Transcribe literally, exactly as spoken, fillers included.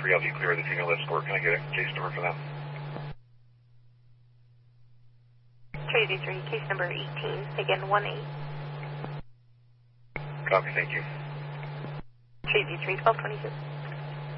three L G clear the female escort. Can I get a case number for them? Tracy three, case number eighteen, again one eight. Copy, thank you. Tracy three, twelve twenty-two.